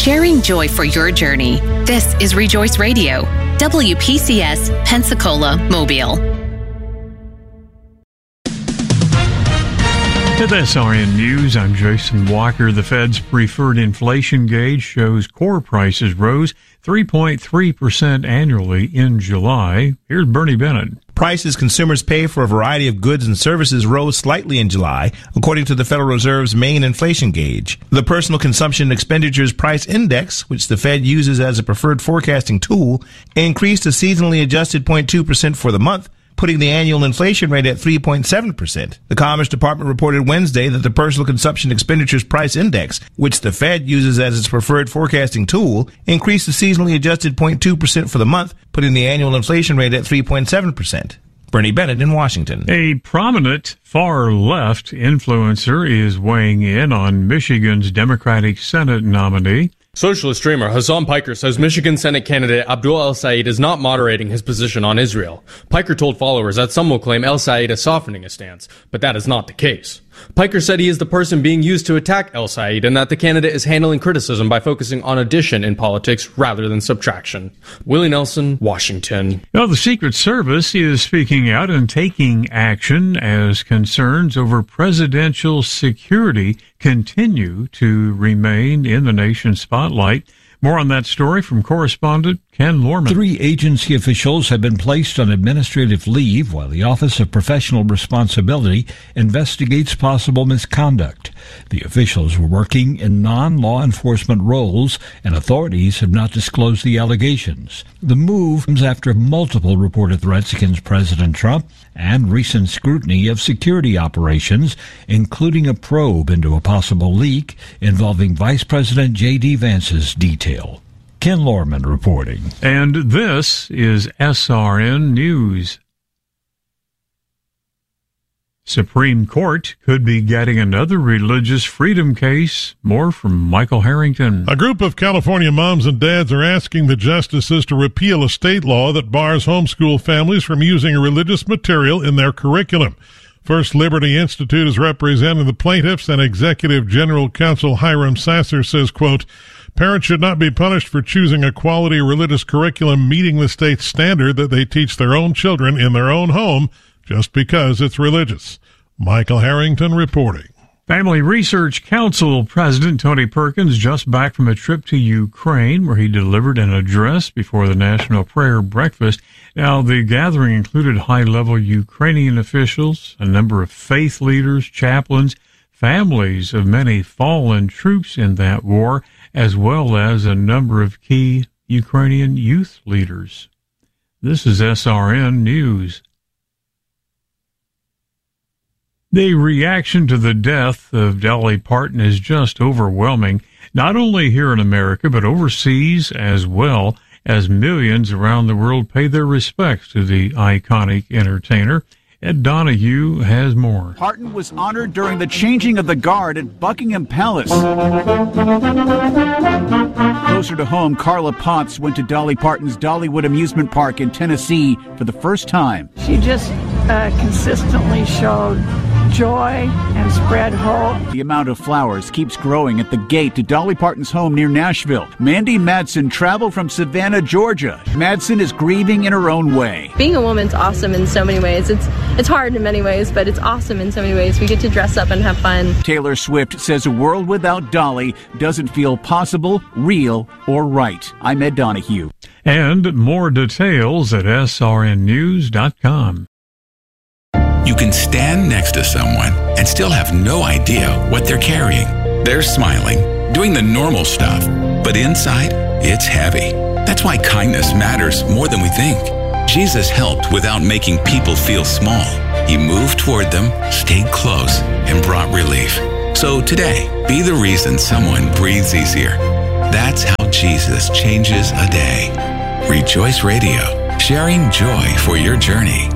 sharing joy for your journey. This is Rejoice Radio, WPCS, Pensacola, Mobile. With SRN News, I'm Jason Walker. The Fed's preferred inflation gauge shows core prices rose 3.3% annually in July. Here's Bernie Bennett. Prices consumers pay for a variety of goods and services rose slightly in July, according to the Federal Reserve's main inflation gauge. The Personal Consumption Expenditures Price Index, which the Fed uses as a preferred forecasting tool, increased a seasonally adjusted 0.2% for the month, putting the annual inflation rate at 3.7%. The Commerce Department reported Wednesday that the Personal Consumption Expenditures Price Index, which the Fed uses as its preferred forecasting tool, increased the seasonally adjusted 0.2% for the month, putting the annual inflation rate at 3.7%. Bernie Bennett in Washington. A prominent far-left influencer is weighing in on Michigan's Democratic Senate nominee. Socialist streamer Hasan Piker says Michigan Senate candidate Abdul El-Sayed is not moderating his position on Israel. Piker told followers that some will claim El-Sayed is softening his stance, but that is not the case. Piker said he is the person being used to attack El-Sayed and that the candidate is handling criticism by focusing on addition in politics rather than subtraction. Willie Nelson, Washington. Well, the Secret Service is speaking out and taking action as concerns over presidential security continue to remain in the nation's spotlight. More on that story from correspondent Ken Lorman. 3 agency officials have been placed on administrative leave while the Office of Professional Responsibility investigates possible misconduct. The officials were working in non-law enforcement roles, and authorities have not disclosed the allegations. The move comes after multiple reported threats against President Trump and recent scrutiny of security operations, including a probe into a possible leak involving Vice President J.D. Vance's detail. Ken Lorman reporting. And this is SRN News. Supreme Court could be getting another religious freedom case. More from Michael Harrington. A group of California moms and dads are asking the justices to repeal a state law that bars homeschool families from using religious material in their curriculum. First Liberty Institute is representing the plaintiffs, and Executive General Counsel Hiram Sasser says, quote, parents should not be punished for choosing a quality religious curriculum meeting the state's standard that they teach their own children in their own home just because it's religious. Michael Harrington reporting. Family Research Council President Tony Perkins just back from a trip to Ukraine where he delivered an address before the National Prayer Breakfast. Now, the gathering included high-level Ukrainian officials, a number of faith leaders, chaplains, families of many fallen troops in that war, as well as a number of key Ukrainian youth leaders. This is SRN News. The reaction to the death of Dolly Parton is just overwhelming, not only here in America, but overseas as well, as millions around the world pay their respects to the iconic entertainer. Ed Donahue has more. Parton was honored during the changing of the guard at Buckingham Palace. Closer to home, Carla Potts went to Dolly Parton's Dollywood Amusement Park in Tennessee for the first time. She just consistently showed joy and spread hope. The amount of flowers keeps growing at the gate to Dolly Parton's home near Nashville. Mandy Madsen traveled from Savannah, Georgia. Madsen is grieving in her own way. Being a woman's awesome in so many ways. It's hard in many ways, but it's awesome in so many ways. We get to dress up and have fun. Taylor Swift says a world without Dolly doesn't feel possible, real, or right. I'm Ed Donahue. And more details at srnnews.com. You can stand next to someone and still have no idea what they're carrying. They're smiling, doing the normal stuff, but inside, it's heavy. That's why kindness matters more than we think. Jesus helped without making people feel small. He moved toward them, stayed close, and brought relief. So today, be the reason someone breathes easier. That's how Jesus changes a day. Rejoice Radio, sharing joy for your journey.